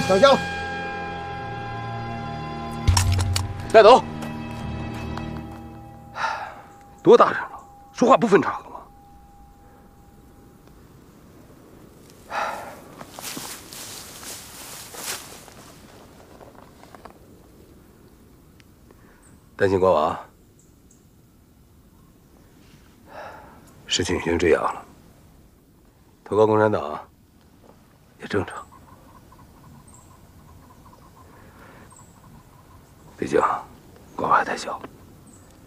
上香。 带走。多大人了，说话不分场合吗？担心国王，事情已经这样了，投靠共产党也正常。毕竟国王还太小。